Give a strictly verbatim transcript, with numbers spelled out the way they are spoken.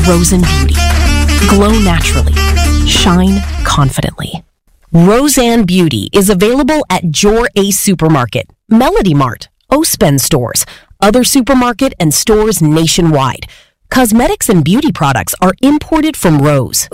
Roseanne Beauty. Glow naturally. Shine confidently. Roseanne Beauty is available at Jor Ace Supermarket, Melody Mart, Ospen stores, other supermarket and stores nationwide. Cosmetics and beauty products are imported from Rose.